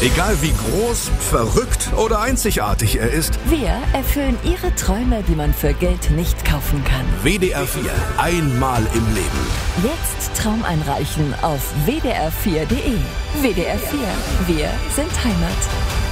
Egal wie groß, verrückt oder einzigartig er ist, Wir erfüllen Ihre Träume, die man für Geld nicht kaufen kann. WDR 4, einmal im Leben. Jetzt Traum einreichen auf wdr4.de. WDR 4, wir sind Heimat.